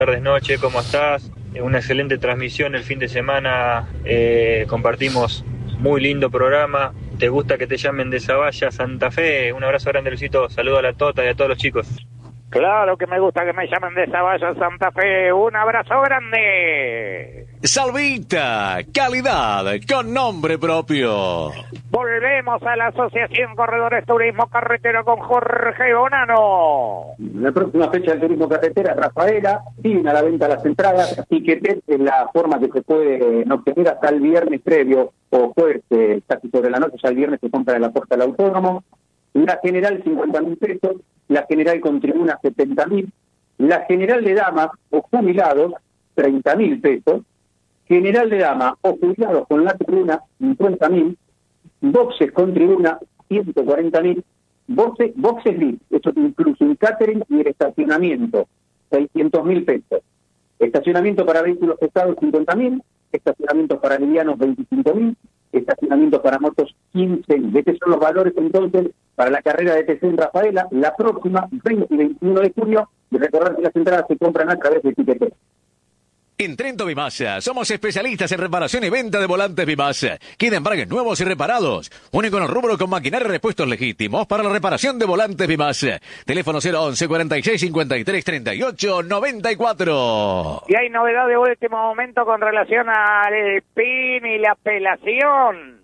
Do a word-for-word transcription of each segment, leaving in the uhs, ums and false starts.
Tardes, noche, ¿cómo estás? Una excelente transmisión el fin de semana, eh, compartimos muy lindo programa. ¿Te gusta que te llamen de Zavalla, Santa Fe? Un abrazo grande, Luisito, saludo a la Tota y a todos los chicos. Claro que me gusta que me llamen de Zavalla, Santa Fe. Un abrazo grande. Salvita, calidad con nombre propio. Volvemos a la Asociación Corredores Turismo Carretero con Jorge Bonano. La próxima fecha del Turismo Carretera, Rafaela, siguen a la venta las entradas, así que es la forma que se puede obtener hasta el viernes previo o jueves, eh, casi sobre la noche, ya el viernes se compra en la puerta del autódromo. La general cincuenta mil pesos, la general con tribuna setenta mil, la general de damas o jubilados treinta mil pesos, general de damas o jubilados con la tribuna cincuenta mil, boxes con tribuna ciento cuarenta mil, boxes, boxes V I P, eso incluye un catering y el estacionamiento, seiscientos mil pesos. Estacionamiento para vehículos pesados cincuenta mil, estacionamientos para livianos veinticinco mil, estacionamientos para motos quince mil. Estos son los valores entonces para la carrera de T C en Rafaela, la próxima veinte y veintiuno de junio. Y recordar que las entradas se compran a través de Tiquetera. En Trento Bimasa, somos especialistas en reparación y venta de volantes Bimasa. Queda embragues nuevos y reparados. Único en el rubro con maquinaria y repuestos legítimos para la reparación de volantes Bimasa. Teléfono cero once, cuarenta y seis, cincuenta y tres, treinta y ocho, noventa y cuatro. Y hay novedad de último momento con relación al P I N y la apelación.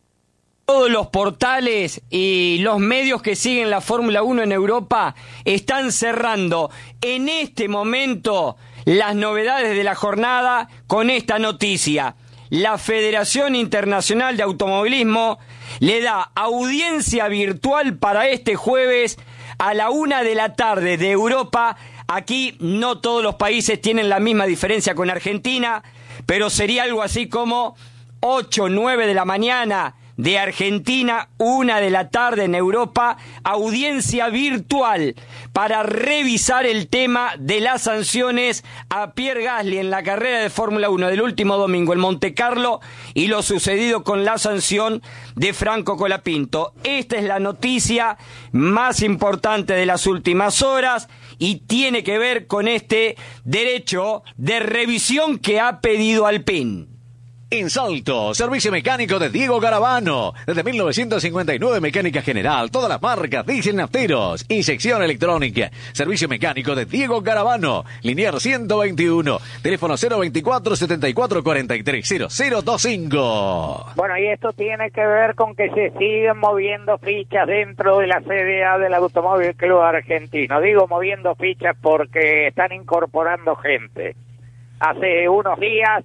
Todos los portales y los medios que siguen la Fórmula uno en Europa están cerrando en este momento las novedades de la jornada con esta noticia. La Federación Internacional de Automovilismo le da audiencia virtual para este jueves a la una de la tarde de Europa. Aquí no todos los países tienen la misma diferencia con Argentina, pero sería algo así como ocho, nueve de la mañana de Argentina, una de la tarde en Europa, audiencia virtual para revisar el tema de las sanciones a Pierre Gasly en la carrera de Fórmula uno del último domingo en Monte Carlo y lo sucedido con la sanción de Franco Colapinto. Esta es la noticia más importante de las últimas horas y tiene que ver con este derecho de revisión que ha pedido Alpine. En Salto, servicio mecánico de Diego Garavano. Desde mil novecientos cincuenta y nueve, mecánica general, todas las marcas, diésel nafteros y sección electrónica. Servicio mecánico de Diego Garavano. Linier ciento veintiuno. Teléfono cero veinticuatro, setenta y cuatro, cuarenta y tres, cero cero veinticinco. Bueno, y esto tiene que ver con que se siguen moviendo fichas dentro de la C D A del Automóvil Club Argentino. Digo moviendo fichas porque están incorporando gente. Hace unos días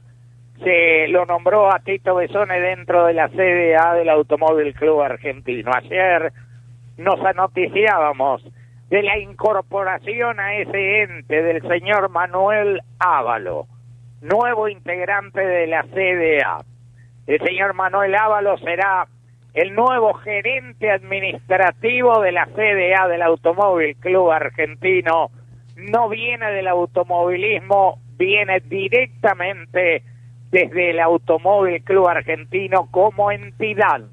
se lo nombró a Tito Besone dentro de la C D A del Automóvil Club Argentino. Ayer nos anoticiábamos de la incorporación a ese ente del señor Manuel Ávalo, nuevo integrante de la C D A. El señor Manuel Ávalo será el nuevo gerente administrativo de la C D A del Automóvil Club Argentino. No viene del automovilismo, viene directamente desde el Automóvil Club Argentino como entidad.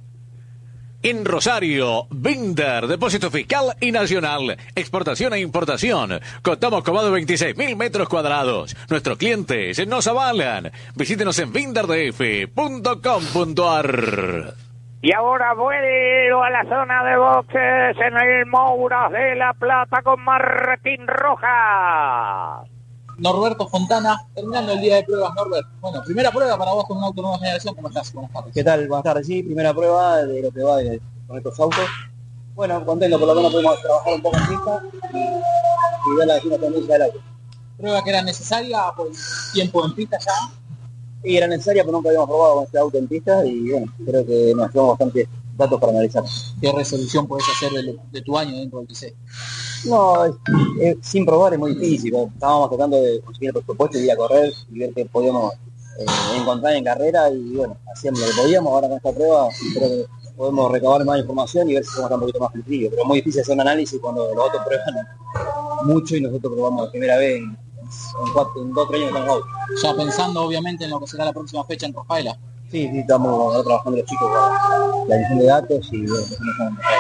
En Rosario, Binder, depósito fiscal y nacional, exportación e importación. Contamos con más de veintiséis mil metros cuadrados. Nuestros clientes nos avalan. Visítenos en binder d f punto com punto a r. Y ahora vuelvo a la zona de boxes en el Mouras de La Plata con Martín Rojas. Norberto Fontana, terminando el día de pruebas, Norbert. Bueno, primera prueba para vos con un auto nueva generación, ¿cómo estás? Buenas tardes. ¿Qué tal? Buenas tardes, sí, primera prueba de lo que va de, con estos autos. Bueno, contento, por lo menos pudimos trabajar un poco en pista y, y ver la vecina tendencia del auto. ¿Prueba que era necesaria por el tiempo en pista ya? Y era necesaria, pero nunca habíamos probado con este auto en pista y bueno, creo que nos llevamos bastantes datos para analizar. ¿Qué resolución podés hacer de, de tu año dentro del T C? No, es, es, sin probar es muy difícil. Estábamos tratando de conseguir el presupuesto y ir a correr y ver qué podíamos eh, encontrar en carrera y bueno, hacíamos lo que podíamos. Ahora con esta prueba creo que podemos recabar más información y ver si somos un poquito más flexibles. Pero es muy difícil hacer un análisis cuando los otros prueban mucho y nosotros probamos la primera vez en, en, cuatro, en dos o tres años con los autos. Ya pensando obviamente en lo que será la próxima fecha en Rafaela. Sí, sí, estamos trabajando los chicos con la edición de datos y bueno,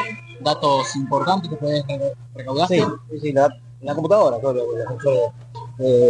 datos importantes que puedes recaudar. Sí, sí, sí, la, en la computadora, todo lo que Eh,